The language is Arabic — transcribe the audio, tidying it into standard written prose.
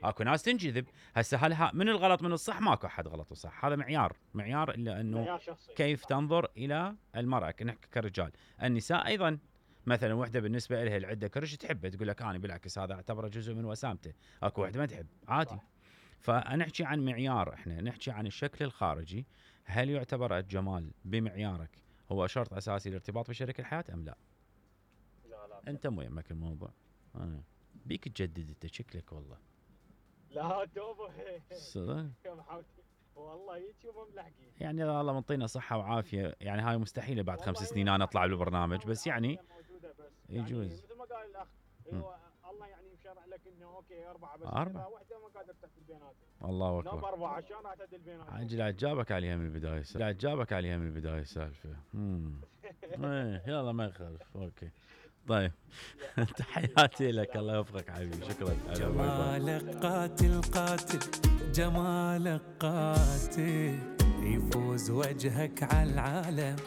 اكو ناس تنجذب. هسه هل من الغلط من الصح؟ ماكو احد غلط وصح، هذا معيار الا انه معيار شخصي. كيف تنظر الى المراه. نحكي كرجال. النساء ايضا مثلا وحده بالنسبه لها العده كرش تحبه، تقول لك انا بالعكس هذا اعتبره جزء من وسامته. اكو وحده ما تحب عادي. صح. فنحكي عن معيار، احنا نحكي عن الشكل الخارجي. هل يعتبر الجمال بمعيارك هو شرط اساسي للارتباط بشريك الحياه ام لا؟ لا انت مو يمك الموضوع. بيك تجدد انت شكلك والله. لا توبه صدق يا محمد والله هيك وما ملحقين. يعني الله منطينا صحه وعافيه، يعني هاي مستحيله بعد 5 سنين انا اطلع بالبرنامج، بس يعني موجوده بس يجوز. يعني مثل ما قال الاخ الله يعني مشرع لك انه اوكي 4 بس 4 واحده ما قادر تعدل بيناتهم. الله اكبر. 4 شلون راح تعدل بيناتهم؟ عجل عجابك عليها من البدايه السالفه. عجابك عليها من البدايه السالفه. يلا ما يخالف. اوكي طيب. تحياتي لك، الله يوفقك حبيبي، شكرا. جمالك قاتل قاتل، جمالك قاتل، يفوز وجهك على العالم.